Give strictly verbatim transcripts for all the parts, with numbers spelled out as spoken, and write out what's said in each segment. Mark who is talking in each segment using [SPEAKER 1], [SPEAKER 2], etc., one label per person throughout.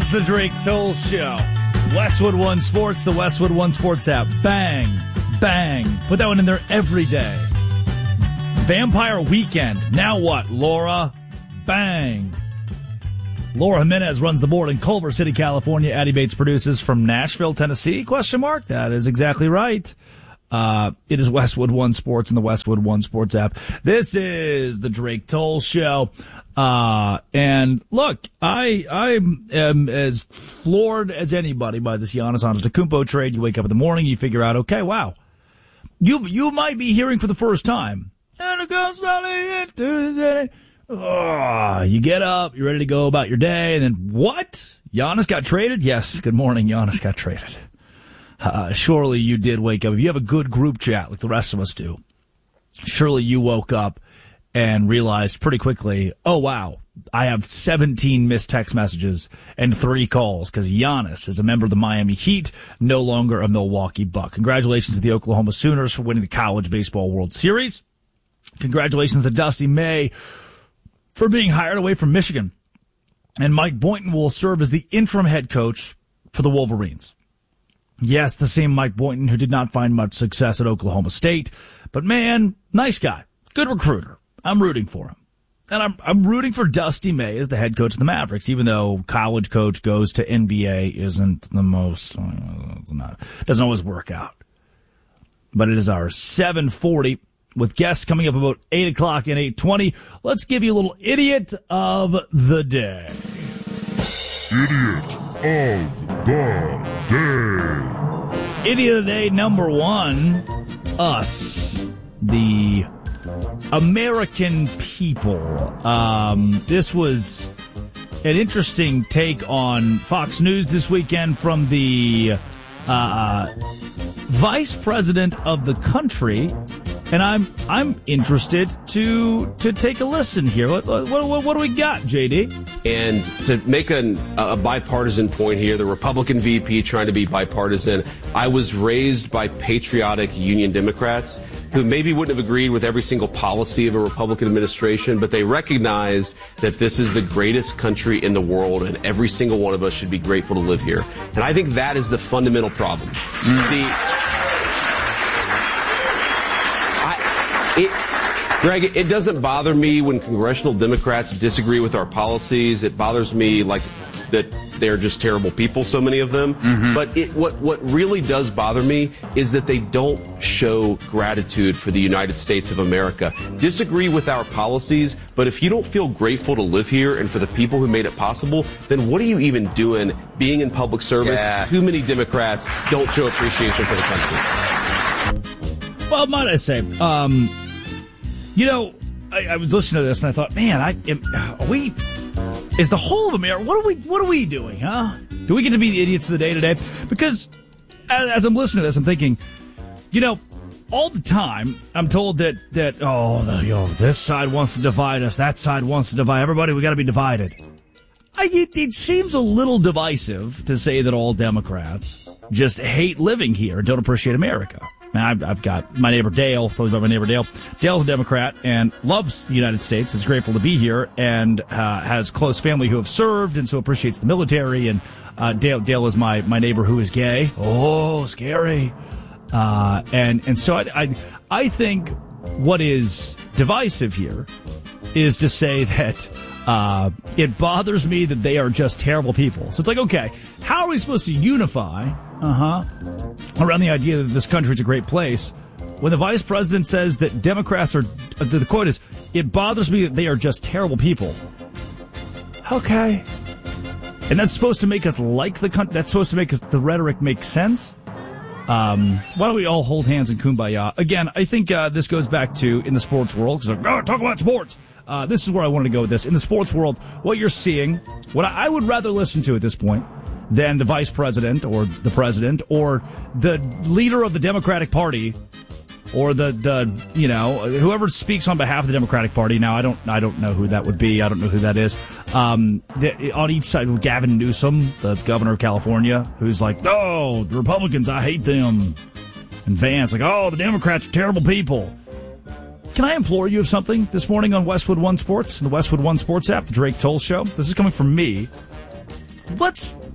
[SPEAKER 1] is the Drake Toll Show. Westwood One Sports, the Westwood One Sports app. Bang, bang. Put that one in there every day. Vampire Weekend. Now what, Laura? Bang. Laura Jimenez runs the board in Culver City, California. Addie Bates produces from Nashville, Tennessee. Question mark? That is exactly right. Uh, it is Westwood One Sports and the Westwood One Sports app. This is the Drake Toll Show. Uh, and look, I, I am as floored as anybody by this Giannis Antetokounmpo trade. You wake up in the morning, you figure out, okay, wow. You, you might be hearing for the first time. And it goes running into the city. Oh, you get up, you're ready to go about your day, and then what? Giannis got traded? Yes, good morning, Giannis got traded. Uh, surely you did wake up. If you have a good group chat like the rest of us do, surely you woke up and realized pretty quickly, oh, wow, I have seventeen missed text messages and three calls because Giannis is a member of the Miami Heat, no longer a Milwaukee Buck. Congratulations to the Oklahoma Sooners for winning the College Baseball World Series. Congratulations to Dusty May for being hired away from Michigan. And Mike Boynton will serve as the interim head coach for the Wolverines. Yes, the same Mike Boynton who did not find much success at Oklahoma State. But man, nice guy. Good recruiter. I'm rooting for him. And I'm I'm rooting for Dusty May as the head coach of the Mavericks, even though college coach goes to N B A isn't the most, it's not, doesn't always work out. But it is our seven forty with guests coming up about eight o'clock and eight twenty. Let's give you a little idiot of the day.
[SPEAKER 2] Idiot of the day.
[SPEAKER 1] Idiot of the day number one, us, the American people. Um, this was an interesting take on Fox News this weekend from the uh, vice president of the country. And I'm I'm interested to to take a listen here. What what, what, what do we got, J D?
[SPEAKER 3] And to make an, a bipartisan point here, the Republican V P trying to be bipartisan, I was raised by patriotic Union Democrats who maybe wouldn't have agreed with every single policy of a Republican administration, but they recognize that this is the greatest country in the world and every single one of us should be grateful to live here. And I think that is the fundamental problem. Mm. The It, Greg, it doesn't bother me when congressional Democrats disagree with our policies. It bothers me like that they're just terrible people, so many of them. Mm-hmm. But it, what, what really does bother me is that they don't show gratitude for the United States of America. Disagree with our policies, but if you don't feel grateful to live here and for the people who made it possible, then what are you even doing being in public service? Yeah. Too many Democrats don't show appreciation for the country.
[SPEAKER 1] Well, might I say, um... You know, I, I was listening to this and I thought, man, I am, are we, is the whole of America, what are we, what are we doing, huh? Do we get to be the idiots of the day today? Because as, as I'm listening to this, I'm thinking, you know, all the time I'm told that, that, oh, the, you know, this side wants to divide us, that side wants to divide everybody, we got to be divided. I, it, it seems a little divisive to say that all Democrats just hate living here and don't appreciate America. Now, I've, I've got my neighbor Dale, told you about my neighbor Dale. Dale's a Democrat and loves the United States, is grateful to be here, and uh, has close family who have served, and so appreciates the military. And uh, Dale, Dale is my, my neighbor who is gay. Oh, scary. Uh, and, and so I, I, I think what is divisive here is to say that uh, it bothers me that they are just terrible people. So it's like, okay, how are we supposed to unify Uh-huh. around the idea that this country is a great place when the vice president says that Democrats are, the quote is, it bothers me that they are just terrible people. Okay. And that's supposed to make us like the country, that's supposed to make us, the rhetoric make sense? Um, why don't we all hold hands and kumbaya? Again, I think uh, this goes back to in the sports world, because oh, talk about sports. Uh, this is where I wanted to go with this. In the sports world, what you're seeing, what I would rather listen to at this point than the vice president or the president or the leader of the Democratic Party or the, the you know, whoever speaks on behalf of the Democratic Party. Now, I don't I don't know who that would be. I don't know who that is. Um, the, on each side, Gavin Newsom, the governor of California, who's like, oh, the Republicans, I hate them. And Vance, like, oh, the Democrats are terrible people. Can I implore you of something this morning on Westwood One Sports, the Westwood One Sports app, the Drake Toll Show? This is coming from me. Let's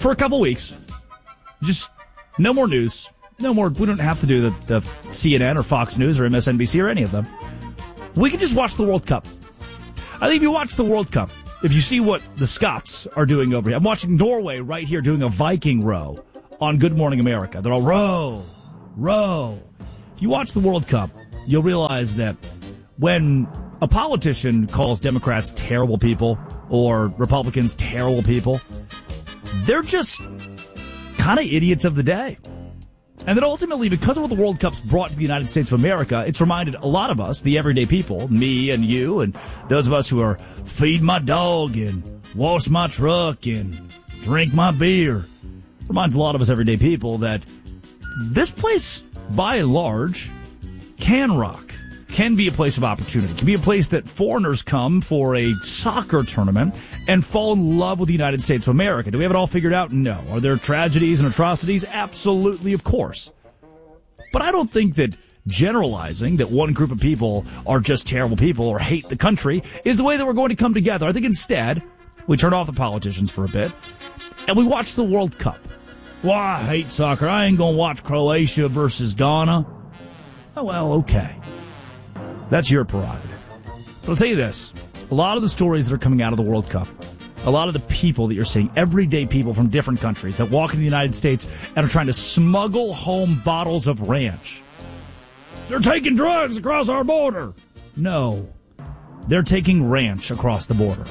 [SPEAKER 1] for a couple weeks. Just no more news. No more. We don't have to do the, the C N N or Fox News or M S N B C or any of them. We can just watch the World Cup. I think if you watch the World Cup, if you see what the Scots are doing over here, I'm watching Norway right here doing a Viking row on Good Morning America. They're all row, row. If you watch the World Cup, you'll realize that when a politician calls Democrats terrible people or Republicans terrible people, they're just kind of idiots of the day. And then ultimately, because of what the World Cup's brought to the United States of America, it's reminded a lot of us, the everyday people, me and you, and those of us who are feed my dog and wash my truck and drink my beer, reminds a lot of us everyday people that this place, by and large, can rock, can be a place of opportunity, can be a place that foreigners come for a soccer tournament and fall in love with the United States of America. Do we have it all figured out? No. Are there tragedies and atrocities? Absolutely, of course. But I don't think that generalizing that one group of people are just terrible people or hate the country is the way that we're going to come together. I think instead, we turn off the politicians for a bit and we watch the World Cup. Well, I hate soccer. I ain't going to watch Croatia versus Ghana. Oh, well, okay. That's your prerogative. But I'll tell you this. A lot of the stories that are coming out of the World Cup, a lot of the people that you're seeing, everyday people from different countries that walk into the United States and are trying to smuggle home bottles of ranch. They're taking drugs across our border. No. They're taking ranch across the border.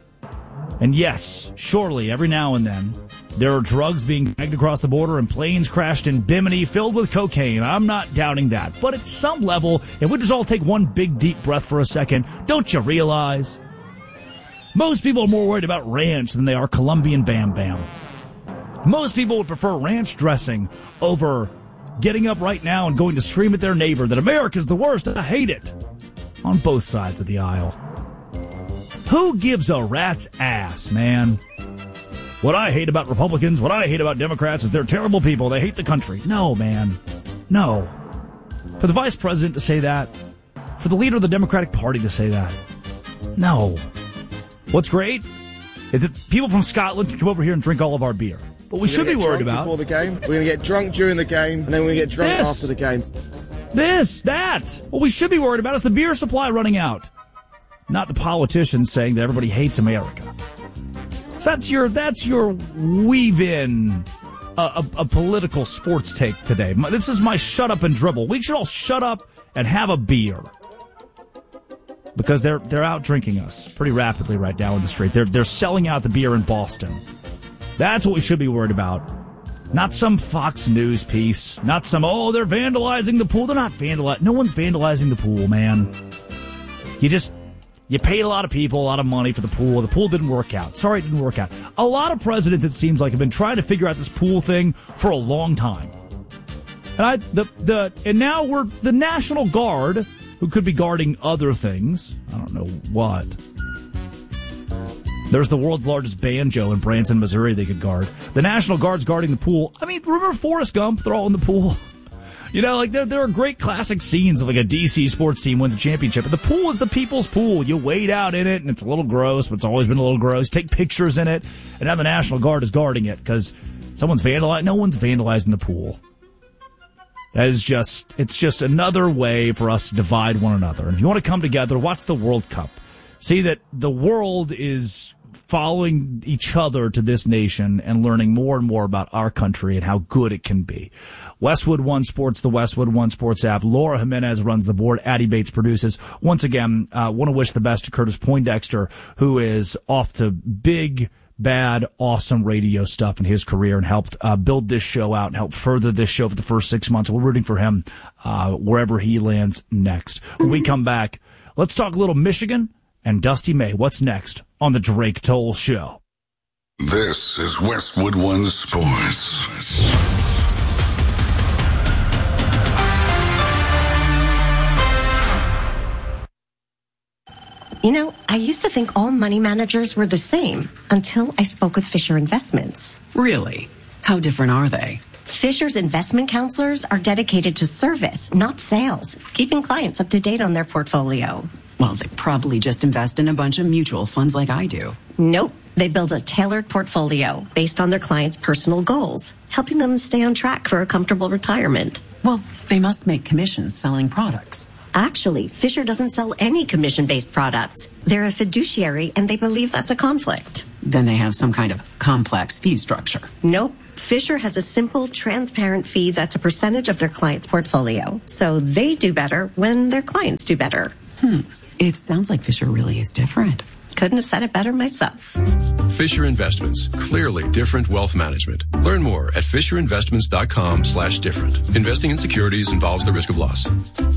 [SPEAKER 1] And yes, surely every now and then, there are drugs being dragged across the border and planes crashed in Bimini filled with cocaine. I'm not doubting that. But at some level, if we just all take one big deep breath for a second, don't you realize? Most people are more worried about ranch than they are Colombian Bam Bam. Most people would prefer ranch dressing over getting up right now and going to scream at their neighbor that America's the worst and I hate it. On both sides of the aisle. Who gives a rat's ass, man? What I hate about Republicans, what I hate about Democrats is they're terrible people. They hate the country. No, man. No. For the vice president to say that, for the leader of the Democratic Party to say that, no. What's great is that people from Scotland can come over here and drink all of our beer. But we should be worried about...
[SPEAKER 4] Before the game, we're going to get drunk during the game, and then we're going to get drunk
[SPEAKER 1] this,
[SPEAKER 4] after the game.
[SPEAKER 1] This, that. What we should be worried about is the beer supply running out. Not the politicians saying that everybody hates America. So that's your that's your weave in a, a, a political sports take today. This is my shut up and dribble. We should all shut up and have a beer because they're they're out drinking us pretty rapidly right now in the street. They're they're selling out the beer in Boston. That's what we should be worried about. Not some Fox News piece. Not some oh they're vandalizing the pool. They're not vandalizing. No one's vandalizing the pool, man. You just. You paid a lot of people a lot of money for the pool. The pool didn't work out. Sorry, it didn't work out. A lot of presidents, it seems like, have been trying to figure out this pool thing for a long time. And I, the, the, and now we're the National Guard, who could be guarding other things. I don't know what. There's the world's largest banjo in Branson, Missouri they could guard. The National Guard's guarding the pool. I mean, remember Forrest Gump? They're all in the pool. You know, like, there, there are great classic scenes of, like, a D C sports team wins a championship. But the pool is the people's pool. You wade out in it, and it's a little gross, but it's always been a little gross. Take pictures in it, and now the National Guard is guarding it because someone's vandalizing. No one's vandalizing the pool. That is just, it's just another way for us to divide one another. And if you want to come together, watch the World Cup. See that the world is following each other to this nation and learning more and more about our country and how good it can be. Westwood One Sports, the Westwood One Sports app. Laura Jimenez runs the board. Addie Bates produces. Once again, uh, want to wish the best to Curtis Poindexter, who is off to big, bad, awesome radio stuff in his career and helped uh, build this show out and help further this show for the first six months. We're rooting for him uh, wherever he lands next. When we come back, let's talk a little Michigan and Dusty May. What's next on the Drake Toll Show?
[SPEAKER 5] This is Westwood One Sports.
[SPEAKER 6] You know, I used to think all money managers were the same until I spoke with Fisher Investments.
[SPEAKER 7] Really? How different are they?
[SPEAKER 6] Fisher's investment counselors are dedicated to service, not sales, keeping clients up to date on their portfolio.
[SPEAKER 7] Well, they probably just invest in a bunch of mutual funds like I do.
[SPEAKER 6] Nope. They build a tailored portfolio based on their clients' personal goals, helping them stay on track for a comfortable retirement.
[SPEAKER 7] Well, they must make commissions selling products.
[SPEAKER 6] Actually, Fisher doesn't sell any commission-based products. They're a fiduciary, and they believe that's a conflict.
[SPEAKER 7] Then they have some kind of complex fee structure.
[SPEAKER 6] Nope. Fisher has a simple, transparent fee that's a percentage of their client's portfolio. So they do better when their clients do better.
[SPEAKER 7] Hmm. It sounds like Fisher really is different.
[SPEAKER 6] Couldn't have said it better myself.
[SPEAKER 8] Fisher Investments. Clearly different wealth management. Learn more at fisher investments dot com slash different. Investing in securities involves the risk of loss.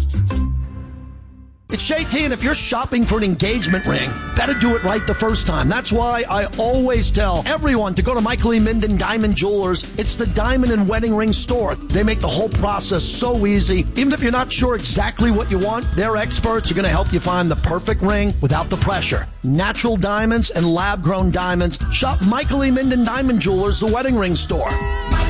[SPEAKER 9] It's J T, and if you're shopping for an engagement ring, better do it right the first time. That's why I always tell everyone to go to Michael E. Minden Diamond Jewelers. It's the diamond and wedding ring store. They make the whole process so easy. Even if you're not sure exactly what you want, their experts are going to help you find the perfect ring without the pressure. Natural diamonds and lab-grown diamonds. Shop Michael E. Minden Diamond Jewelers, the wedding ring store.